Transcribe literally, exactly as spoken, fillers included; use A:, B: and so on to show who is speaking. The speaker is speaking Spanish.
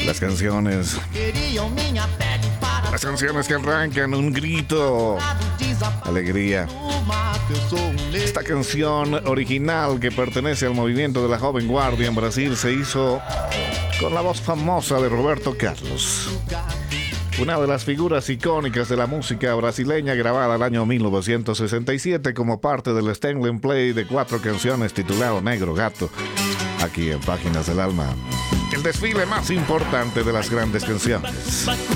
A: Las canciones. Las canciones que arrancan un grito. Alegría. Esta canción original que pertenece al movimiento de la Joven Guardia en Brasil se hizo con la voz famosa de Roberto Carlos, una de las figuras icónicas de la música brasileña, grabada el año mil novecientos sesenta y siete como parte del Stanley Play de cuatro canciones titulado Negro Gato, aquí en Páginas del Alma, el desfile más importante de las grandes canciones.